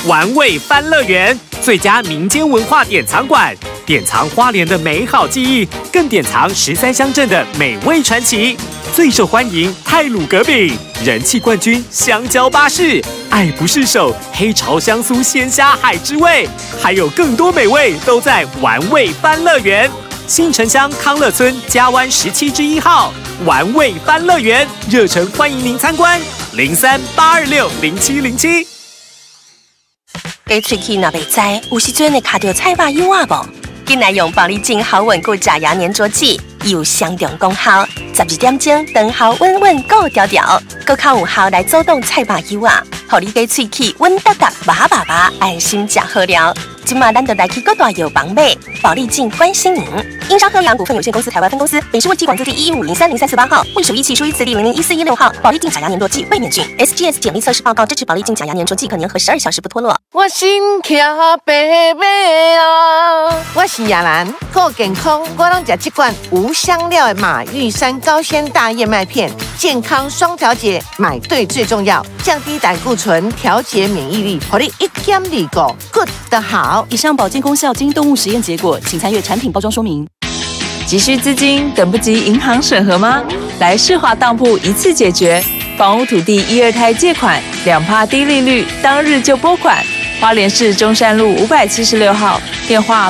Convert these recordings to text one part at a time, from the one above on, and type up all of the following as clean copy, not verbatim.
玩味欢乐园最佳民间文化典藏馆，典藏花莲的美好记忆，更典藏13乡镇的美味传奇。最受欢迎太鲁阁饼，人气冠军香蕉巴士，爱不释手黑潮香酥鲜虾海之味，还有更多美味都在玩味欢乐园。新城乡康乐村嘉湾17之1号玩味欢乐园，热诚欢迎您参观，03-826-0707。 给喙齿若袂知，有时阵会卡到菜肉油啊无？紧来用保利净好稳固假牙粘着剂，有相同功效。12点钟长效稳稳够调调，更靠有效来阻挡菜肉油啊，互你给喙齿稳达达、麻麻麻，安心食好料。今嘛，咱就来去各大药房买保利净关心您。英商科阳股份有限公司台湾分公司，北市卫计广字第115030348号，未属一期书一次第001416号。保利净假牙粘着剂未免菌 ，SGS 检疫测试报告支持保利净假牙粘着剂可粘合12小时不脱落。 我心骑白马啊！我是亚兰，够健康，我拢食这罐无香料的马玉山高纤大燕麦片，健康双调节，买对最重要，降低胆固醇，调节免疫力，让你一点二个 good 的好。 以上保健功效经动物实验结果，请参阅产品包装说明。 急需资金，等不及银行审核吗？来世华当铺一次解决，房屋土地1、2胎借款2%低利率，当日就拨款。花莲市中山路576号，电话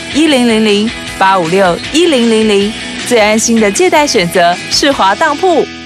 856-1000，856-1000，最安心的借贷选择世华当铺。